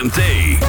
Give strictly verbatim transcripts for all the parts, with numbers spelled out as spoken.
N T.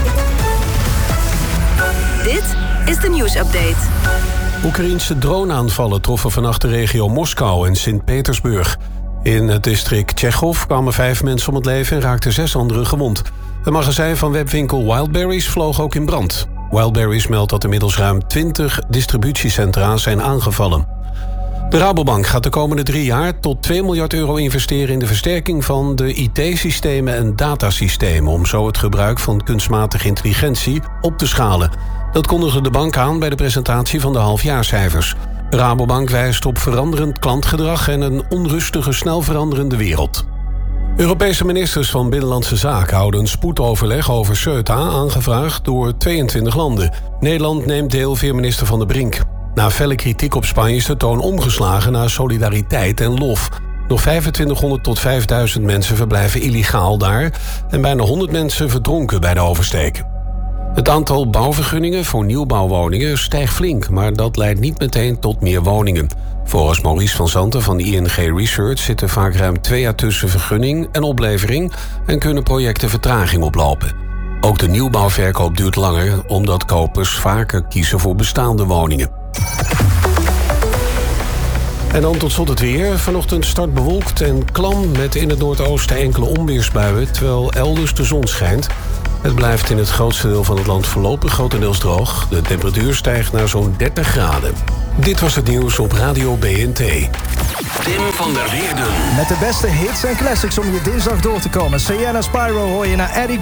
Dit is de nieuwsupdate. Oekraïense droneaanvallen troffen vannacht de regio Moskou en Sint-Petersburg. In het district Tchechov kwamen vijf mensen om het leven en raakten zes anderen gewond. Het magazijn van webwinkel Wildberries vloog ook in brand. Wildberries meldt dat inmiddels ruim twintig distributiecentra zijn aangevallen. De Rabobank gaat de komende drie jaar tot twee miljard euro investeren in de versterking van de I T-systemen en datasystemen, om zo het gebruik van kunstmatige intelligentie op te schalen. Dat kondigde de bank aan bij de presentatie van de halfjaarcijfers. Rabobank wijst op veranderend klantgedrag en een onrustige, snel veranderende wereld. Europese ministers van Binnenlandse Zaken houden een spoedoverleg over Ceuta, aangevraagd door tweeëntwintig landen. Nederland neemt deel via minister Van der Brink. Na felle kritiek op Spanje is de toon omgeslagen naar solidariteit en lof. Nog vijfentwintighonderd tot vijfduizend mensen verblijven illegaal daar en bijna honderd mensen verdronken bij de oversteek. Het aantal bouwvergunningen voor nieuwbouwwoningen stijgt flink, maar dat leidt niet meteen tot meer woningen. Volgens Maurice van Zanten van I N G Research zitten vaak ruim twee jaar tussen vergunning en oplevering en kunnen projecten vertraging oplopen. Ook de nieuwbouwverkoop duurt langer, omdat kopers vaker kiezen voor bestaande woningen. En dan tot slot het weer. Vanochtend start bewolkt en klam met in het noordoosten enkele onweersbuien, terwijl elders de zon schijnt. Het blijft in het grootste deel van het land voorlopig grotendeels droog. De temperatuur stijgt naar zo'n dertig graden. Dit was het nieuws op Radio B N T. Tim van der Weerden. Met de beste hits en classics om je dinsdag door te komen. Sienna Spyro hoor je naar Eddie